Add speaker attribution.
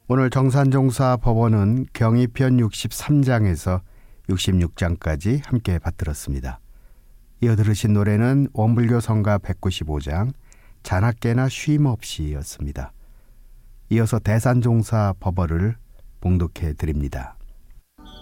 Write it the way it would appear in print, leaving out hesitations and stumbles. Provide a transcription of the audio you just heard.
Speaker 1: 오늘 정산종사 법원은 경위편 63장에서 66장까지 함께 받들었습니다. 이어 들으신 노래는 원불교 성가 195장 자나깨나 쉼없이였습니다. 이어서 대산종사 법어를 봉독해 드립니다.